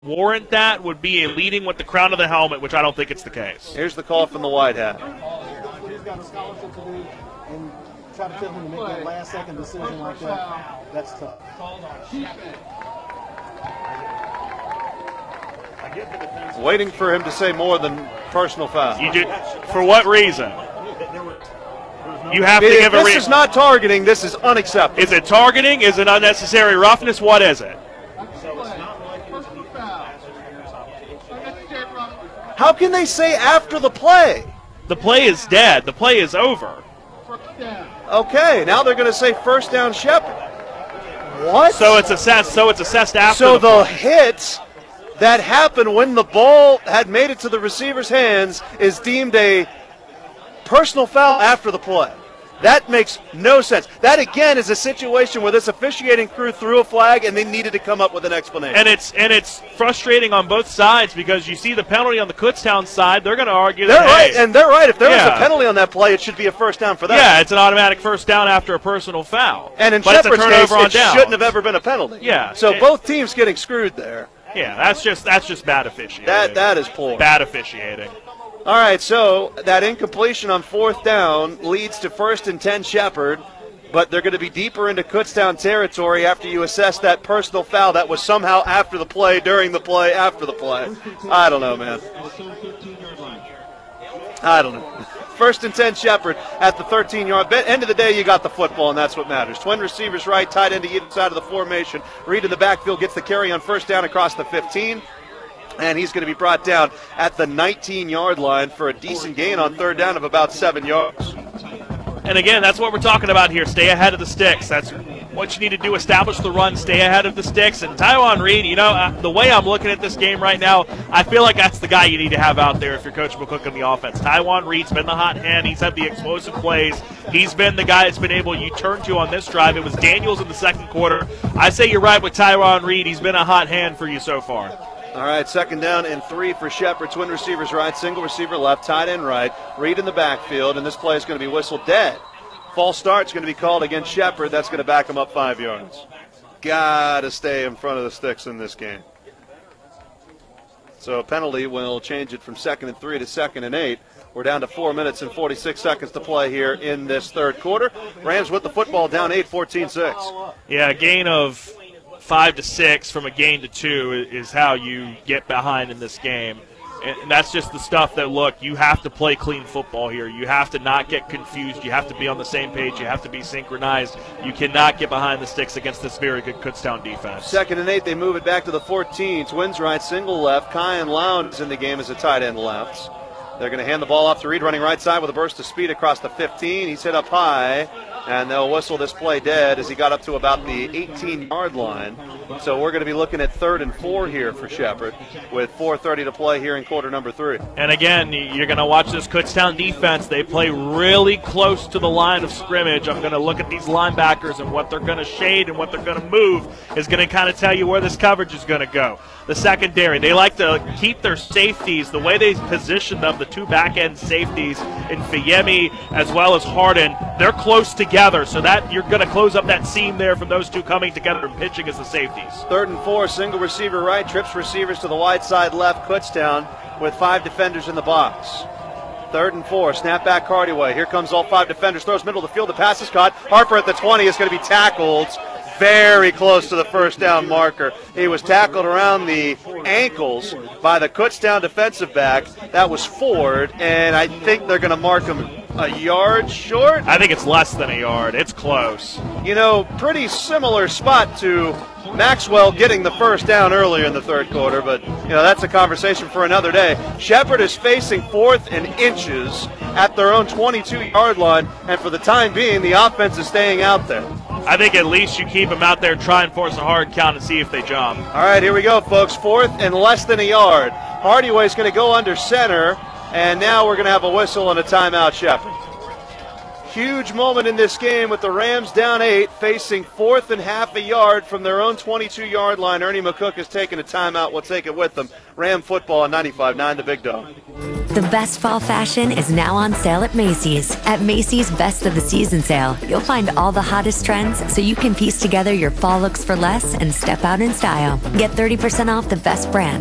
warrant that would be a leading with the crown of the helmet, which I don't think it's the case. Here's the call from the white hat. He's got a scholarship to do, and try to tell him to make that last-second decision like that. That's tough. Waiting for him to say more than personal foul. You do, for what reason? You have to give a reason. This is not targeting. This is unacceptable. Is it targeting? Is it unnecessary roughness? What is it? How can they say after the play? The play is dead. The play is over. Okay, now they're going to say first down Shepherd. What? So it's assessed after So the the play. hit that happened when the ball had made it to the receiver's hands is deemed a personal foul after the play. That makes no sense. That, again, is a situation where this officiating crew threw a flag and they needed to come up with an explanation. And it's frustrating on both sides because you see the penalty on the Kutztown side. They're going to argue they're that, right, hey, and they're right. If there was a penalty on that play, it should be a first down for them. Yeah, it's an automatic first down after a personal foul. And in but Shepherd's it's a turnover case, on it down. shouldn't have ever been a penalty. Yeah. So both teams getting screwed there. Yeah, that's just bad officiating. That is poor. Bad officiating. All right, so that incompletion on fourth down leads to 1st and 10 Shepherd, but they're going to be deeper into Kutztown territory after you assess that personal foul that was somehow after the play, during the play, after the play. I don't know, man. I don't know. 1st and 10 Shepherd at the 13-yard. End of the day, you got the football, and that's what matters. Twin receivers right, tight end to either side of the formation. Reed in the backfield gets the carry on first down across the 15. And he's going to be brought down at the 19-yard line for a decent gain on third down of about 7 yards. And again, that's what we're talking about here. Stay ahead of the sticks. That's what you need to do. Establish the run. Stay ahead of the sticks. And Taiwan Reed, the way I'm looking at this game right now, I feel like that's the guy you need to have out there if you're Coach McCook in the offense. Taiwan Reed's been the hot hand. He's had the explosive plays. He's been the guy that's been able you turn to on this drive. It was Daniels in the second quarter. I say you're right with Taiwan Reed. He's been a hot hand for you so far. All right, 2nd down and 3 for Shepherd. Twin receivers right, single receiver left, tight end right. Reed in the backfield, and this play is going to be whistled dead. False start's going to be called against Shepherd. That's going to back him up 5 yards. Got to stay in front of the sticks in this game. So a penalty will change it from 2nd and 3 to 2nd and 8. We're down to 4 minutes and 46 seconds to play here in this third quarter. Rams with the football down 8, 14-6. Yeah, a gain of 5 to 6 from a gain to 2 is how you get behind in this game. And that's just the stuff that, look, you have to play clean football here. You have to not get confused. You have to be on the same page. You have to be synchronized. You cannot get behind the sticks against this very good Kutztown defense. 2nd and 8, they move it back to the 14. Twins right, single left. Kyan Lowndes is in the game as a tight end left. They're going to hand the ball off to Reed, running right side with a burst of speed across the 15. He's hit up high, and they'll whistle this play dead as he got up to about the 18-yard line. So we're going to be looking at 3rd and 4 here for Shepherd with 4:30 to play here in quarter number 3. And again, you're going to watch this Kutztown defense. They play really close to the line of scrimmage. I'm going to look at these linebackers, and what they're going to shade and what they're going to move is going to kind of tell you where this coverage is going to go. The secondary, they like to keep their safeties, the way they position them, the 2 back-end safeties in Fayemi as well as Hardin, they're close together, so that you're going to close up that seam there from those two coming together and pitching as the safeties. 3rd and 4, single receiver right, trips receivers to the wide side left, Kutztown with 5 defenders in the box. 3rd and 4, snap back Hardaway. Here comes all 5 defenders, throws middle of the field, the pass is caught. Harper at the 20 is going to be tackled very close to the first down marker. He was tackled around the ankles by the Kutztown defensive back. That was Ford, and I think they're going to mark him a yard short. I think it's less than a yard. It's close. Pretty similar spot to Maxwell getting the first down earlier in the third quarter, but that's a conversation for another day. Shepherd is facing 4th and inches at their own 22-yard line, and for the time being, the offense is staying out there. I think at least you keep them out there, try and force a hard count and see if they jump. All right, here we go, folks. 4th and less than a yard. Hardaway's going to go under center, and now we're going to have a whistle and a timeout, Shepherd. Huge moment in this game with the Rams down 8, facing 4th and half a yard from their own 22-yard line. Ernie McCook has taken a timeout. We'll take it with them. Ram football on 95.9 The Big Dog. The best fall fashion is now on sale at Macy's. At Macy's Best of the Season sale, you'll find all the hottest trends so you can piece together your fall looks for less and step out in style. Get 30% off the best brands